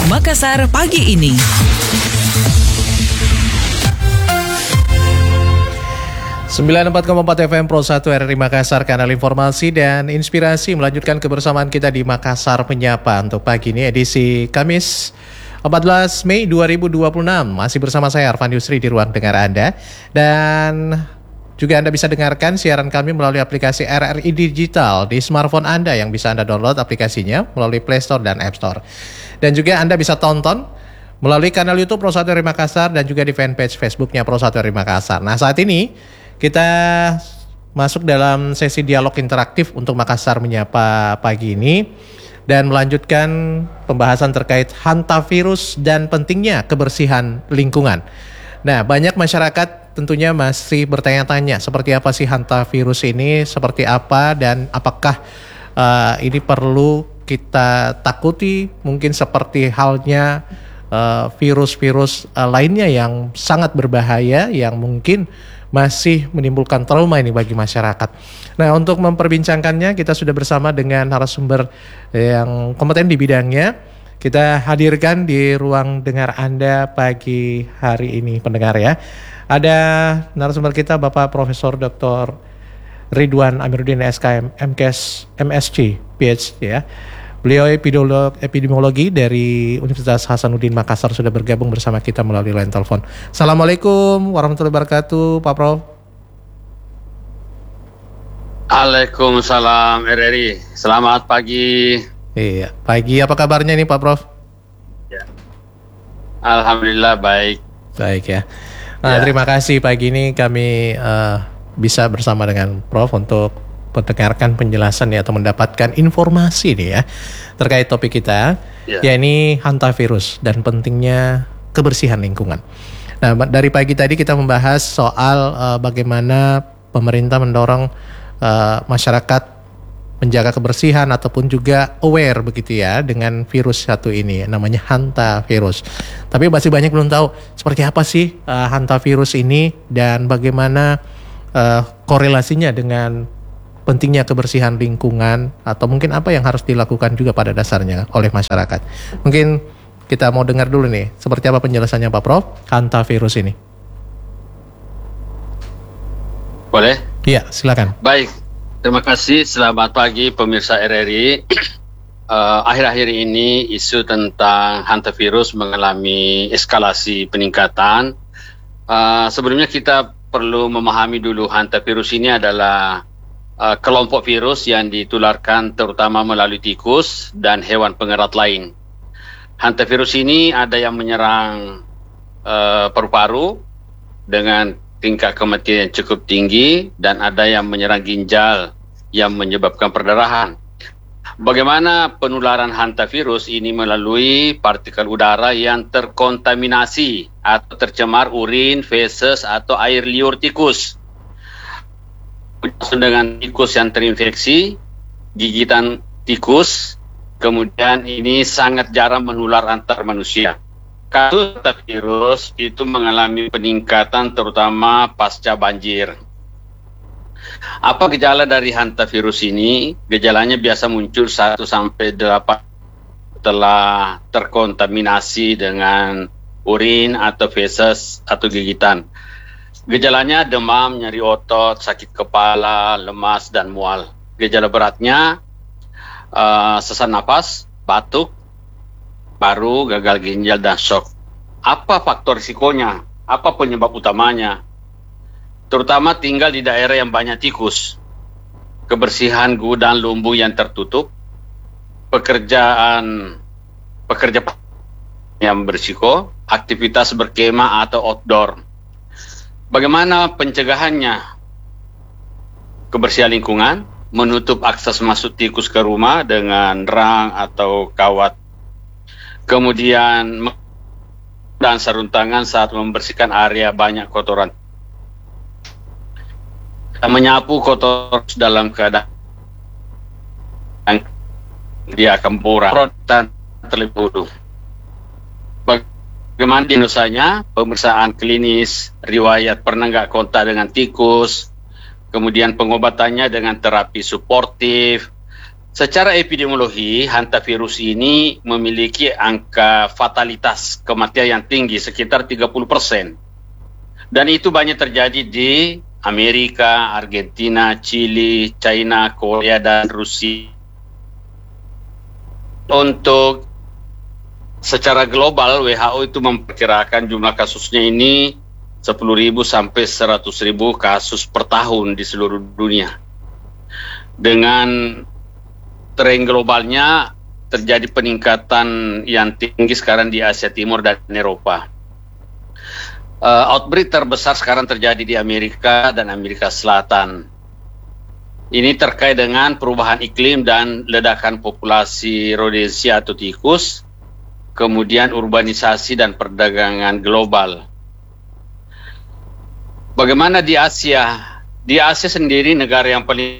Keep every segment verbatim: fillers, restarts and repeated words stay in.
Makassar pagi ini. sembilan puluh empat koma empat F M Pro satu R R I Makassar, kanal informasi dan inspirasi, melanjutkan kebersamaan kita di Makassar Menyapa untuk pagi ini, edisi Kamis empat belas Mei dua ribu dua puluh enam. Masih bersama saya Arfan Yusri di ruang dengar Anda, dan juga Anda bisa dengarkan siaran kami melalui aplikasi R R I Digital di smartphone Anda yang bisa Anda download aplikasinya melalui Play Store dan App Store. Dan juga Anda bisa tonton melalui kanal YouTube Pro satu R R I Makassar dan juga di fanpage Facebooknya Pro satu R R I Makassar. Nah, saat ini kita masuk dalam sesi dialog interaktif untuk Makassar Menyapa pagi ini dan melanjutkan pembahasan terkait hantavirus dan pentingnya kebersihan lingkungan. Nah, banyak masyarakat tentunya masih bertanya-tanya seperti apa sih hantavirus ini, seperti apa, dan apakah uh, ini perlu kita takuti, mungkin seperti halnya uh, virus-virus uh, lainnya yang sangat berbahaya yang mungkin masih menimbulkan trauma ini bagi masyarakat. Nah, untuk memperbincangkannya kita sudah bersama dengan narasumber yang kompeten di bidangnya. Kita hadirkan di ruang dengar Anda pagi hari ini, pendengar ya. Ada narasumber kita Bapak Profesor Doktor Ridwan Amiruddin S K M, M Kes, M S C, P H D ya. Beliau epidemiolog, epidemiologi dari Universitas Hasanuddin Makassar sudah bergabung bersama kita melalui line telepon. Assalamualaikum warahmatullahi wabarakatuh, Pak Prof. Waalaikumsalam R R I. Selamat pagi. Iya, pagi. Apa kabarnya nih, Pak Prof? Ya. Alhamdulillah baik. Baik ya. Nah, ya. Terima kasih pagi ini kami uh, bisa bersama dengan Prof untuk mendengarkan penjelasan ya, atau mendapatkan informasi nih ya terkait topik kita, yeah. yakni hantavirus dan pentingnya kebersihan lingkungan. Nah, dari pagi tadi kita membahas soal uh, bagaimana pemerintah mendorong uh, masyarakat menjaga kebersihan ataupun juga aware begitu ya dengan virus satu ini, namanya hantavirus. Tapi masih banyak belum tahu seperti apa sih uh, hantavirus ini dan bagaimana uh, korelasinya dengan pentingnya kebersihan lingkungan, atau mungkin apa yang harus dilakukan juga pada dasarnya oleh masyarakat. Mungkin kita mau dengar dulu nih, seperti apa penjelasannya Pak Prof, hantavirus ini. Boleh? Iya, silakan. Baik, terima kasih. Selamat pagi pemirsa R R I. uh, akhir-akhir ini isu tentang hantavirus mengalami eskalasi peningkatan. Uh, sebelumnya kita perlu memahami dulu hantavirus ini adalah Uh, kelompok virus yang ditularkan terutama melalui tikus dan hewan pengerat lain. Hantavirus ini ada yang menyerang uh, paru-paru dengan tingkat kematian yang cukup tinggi, dan ada yang menyerang ginjal yang menyebabkan perdarahan. Bagaimana penularan hantavirus ini? Melalui partikel udara yang terkontaminasi atau tercemar urin, feses atau air liur tikus. Dengan tikus yang terinfeksi, gigitan tikus, kemudian ini sangat jarang menular antar manusia. Kasus hantavirus itu mengalami peningkatan terutama pasca banjir. Apa gejala dari hantavirus ini? Gejalanya biasa muncul satu sampai delapan setelah terkontaminasi dengan urin atau feses atau gigitan. Gejalanya demam, nyeri otot, sakit kepala, lemas, dan mual. Gejala beratnya uh, sesak napas, batuk, paru, gagal ginjal, dan shock. Apa faktor risikonya? Apa penyebab utamanya? Terutama tinggal di daerah yang banyak tikus, kebersihan gudang lumbu yang tertutup, pekerjaan pekerja yang berisiko, aktivitas berkemah atau outdoor. Bagaimana pencegahannya? Kebersihan lingkungan, menutup akses masuk tikus ke rumah dengan rang atau kawat. Kemudian dan sarung tangan saat membersihkan area banyak kotoran. Menyapu kotor dalam keadaan dia akan pura dan terlebih dahulu. Bagaimana diagnosanya? Pemeriksaan klinis, riwayat pernah nggak kontak dengan tikus, kemudian pengobatannya dengan terapi suportif, Secara epidemiologi, hantavirus ini memiliki angka fatalitas kematian yang tinggi, sekitar tiga puluh persen. Dan itu banyak terjadi di Amerika, Argentina, Chili, China, Korea, dan Rusia. Untuk secara global, W H O itu memperkirakan jumlah kasusnya ini sepuluh ribu sampai seratus ribu kasus per tahun di seluruh dunia. Dengan tren globalnya terjadi peningkatan yang tinggi sekarang di Asia Timur dan Eropa. Uh, outbreak terbesar sekarang terjadi di Amerika dan Amerika Selatan. Ini terkait dengan perubahan iklim dan ledakan populasi rodensia atau tikus, kemudian urbanisasi dan perdagangan global. Bagaimana di Asia? Di Asia sendiri negara yang paling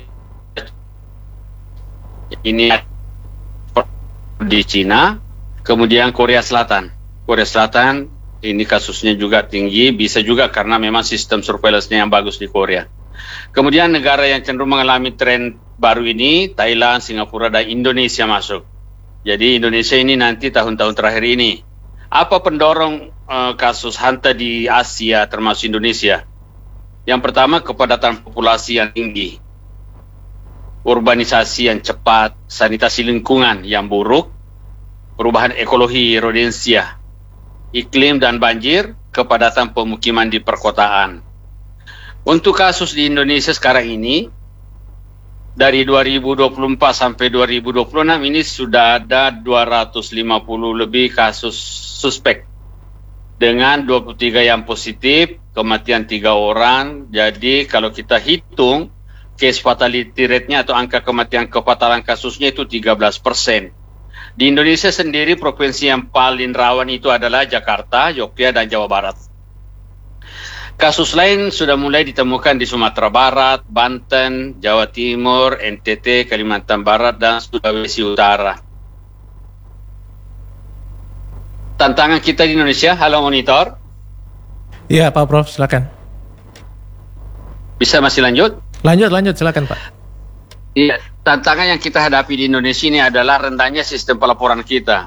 ini di Cina, kemudian Korea Selatan. Korea Selatan ini kasusnya juga tinggi, bisa juga karena memang sistem surveillance-nya yang bagus di Korea. Kemudian negara yang cenderung mengalami tren baru ini, Thailand, Singapura, dan Indonesia masuk. Jadi Indonesia ini nanti tahun-tahun terakhir ini. Apa pendorong uh, kasus hanta di Asia termasuk Indonesia? Yang pertama, kepadatan populasi yang tinggi, urbanisasi yang cepat, sanitasi lingkungan yang buruk, perubahan ekologi rodensia, iklim dan banjir, kepadatan pemukiman di perkotaan. Untuk kasus di Indonesia sekarang ini, dari dua ribu dua puluh empat sampai dua ribu dua puluh enam ini sudah ada dua ratus lima puluh lebih kasus suspek. Dengan dua puluh tiga yang positif, kematian tiga orang. Jadi kalau kita hitung, case fatality rate-nya atau angka kematian kefatalan kasusnya itu tiga belas persen. Di Indonesia sendiri, provinsi yang paling rawan itu adalah Jakarta, Yogyakarta, dan Jawa Barat. Kasus lain sudah mulai ditemukan di Sumatera Barat, Banten, Jawa Timur, N T T, Kalimantan Barat, dan Sulawesi Utara. Tantangan kita di Indonesia, halo monitor. Iya Pak Prof, silakan. Bisa masih lanjut? Lanjut, lanjut, silakan Pak. Iya, tantangan yang kita hadapi di Indonesia ini adalah rendahnya sistem pelaporan kita.